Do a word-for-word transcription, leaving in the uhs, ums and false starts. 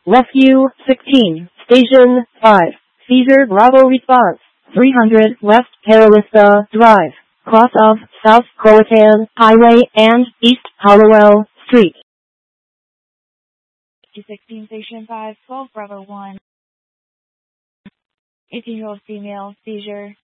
Rescue sixteen, Station five, Seizure Bravo response, three hundred West Carolista Drive, cross of South Croatan Highway and East Hollowell Street. sixteen Station five, twelve Bravo one. eighteen-year-old female, seizure.